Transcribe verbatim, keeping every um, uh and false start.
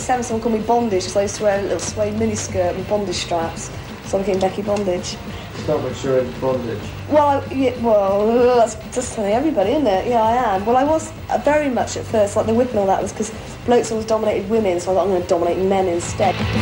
eighty-seven, someone called me Bondage because I used to wear a little suede miniskirt with bondage straps. So I became Becky Bondage. Stop much sure into bondage. Well, I, yeah, well, that's just telling everybody, isn't it? Yeah, I am. Well, I was uh, very much at first, like the whip and all that was because blokes always dominated women, so I thought I'm going to dominate men instead.